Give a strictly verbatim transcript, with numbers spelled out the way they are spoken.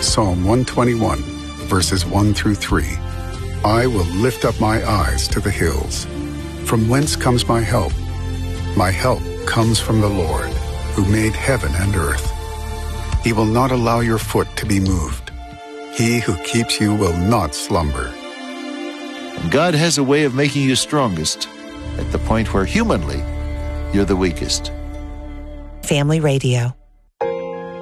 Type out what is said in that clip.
Psalm one twenty-one, verses one through three. I will lift up my eyes to the hills. From whence comes my help? My help comes from the Lord, who made heaven and earth. He will not allow your foot to be moved. He who keeps you will not slumber. God has a way of making you strongest at the point where humanly you're the weakest. Family Radio.